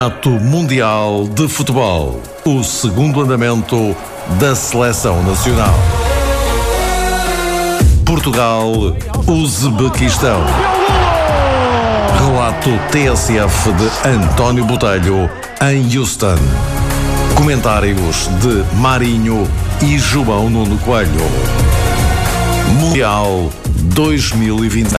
Campeonato Mundial de Futebol, o segundo andamento da Seleção Nacional. Portugal, Uzbequistão. Relato TSF de António Botelho, em Houston. Comentários de Marinho e João Nuno Coelho. Mundial 2020.